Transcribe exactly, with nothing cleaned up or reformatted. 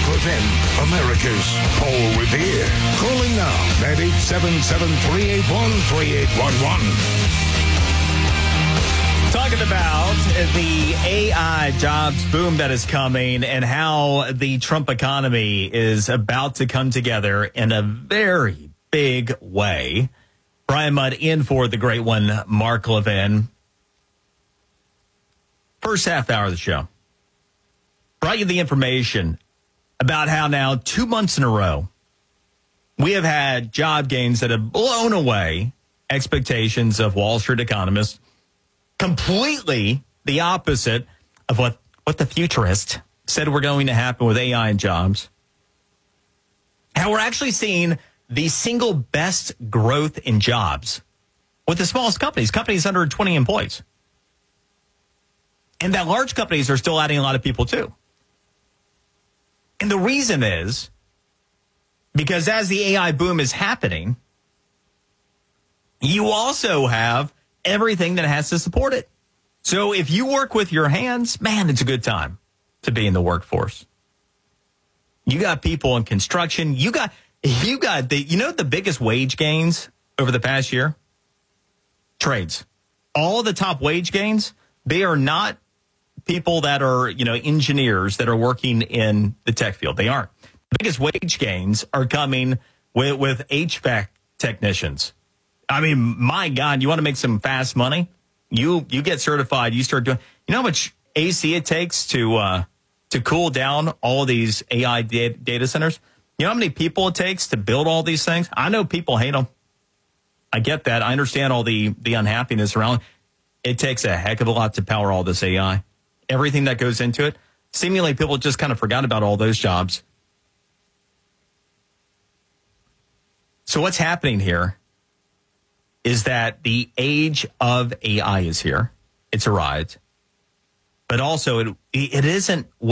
Levin, America's Paul Revere. Calling now at eight seven seven, three eight one, three eight one one. Talking about the A I jobs boom that is coming and how the Trump economy is about to come together in a very big way. Brian Mudd in for the great one, Mark Levin. First half hour of the show. Brought you the information about how now two months in a row, we have had job gains that have blown away expectations of Wall Street economists. Completely the opposite of what, what the futurists said were going to happen with A I and jobs. How we're actually seeing the single best growth in jobs with the smallest companies, companies under twenty employees. And that large companies are still adding a lot of people too. And the reason is because as the A I boom is happening, you also have everything that has to support it. So if you work with your hands, man, it's a good time to be in the workforce. You got people in construction. You got, you got the, you know, the biggest wage gains over the past year? Trades. All the top wage gains, they are not people that are, you know, engineers that are working in the tech field. They aren't. The biggest wage gains are coming with, with H V A C technicians. I mean, my God, you want to make some fast money? You you get certified. You start doing. You know how much A C it takes to uh, to cool down all these A I data, data centers? You know how many people it takes to build all these things? I know people hate them. I get that. I understand all the the unhappiness around. It takes a heck of a lot to power all this A I. Everything that goes into it. Seemingly, people just kind of forgot about all those jobs. So what's happening here is that the age of A I is here. It's arrived. But also, it it isn't